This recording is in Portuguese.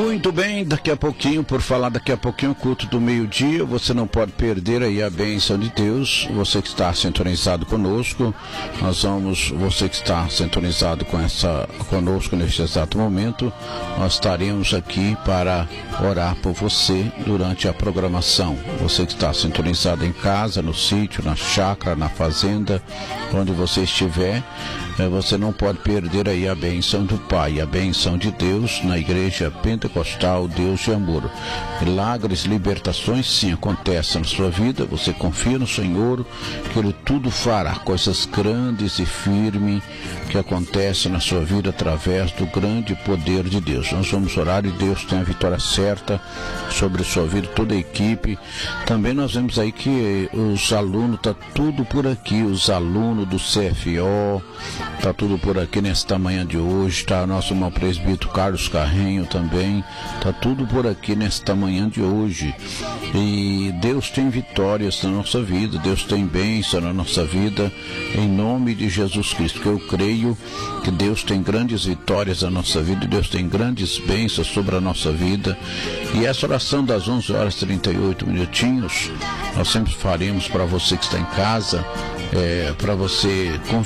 Muito bem, daqui a pouquinho, por falar daqui a pouquinho, o culto do meio-dia, você não pode perder aí a bênção de Deus. Você que está sintonizado conosco, você que está sintonizado conosco neste exato momento, nós estaremos aqui para orar por você durante a programação. Você que está sintonizado em casa, no sítio, na chácara, na fazenda, onde você estiver, você não pode perder aí a bênção do Pai, a bênção de Deus na Igreja Pentecostal Deus de Amor. Milagres, libertações, sim, acontecem na sua vida. Você confia no Senhor, que Ele tudo fará, coisas grandes e firmes que acontecem na sua vida através do grande poder de Deus. Nós vamos orar e Deus tem a vitória certa sobre a sua vida, toda a equipe. Também nós vemos aí que os alunos, tá tudo por aqui, os alunos do CFO, tá tudo por aqui nesta manhã de hoje, tá nosso irmão presbítero Carlos Carrenho também, tá tudo por aqui nesta manhã de hoje. E Deus tem vitórias na nossa vida, Deus tem bênção na nossa vida, em nome de Jesus Cristo, que eu creio que Deus tem grandes vitórias na nossa vida, Deus tem grandes bênçãos sobre a nossa vida. E essa oração das 11h38, nós sempre faremos para você que está em casa, para você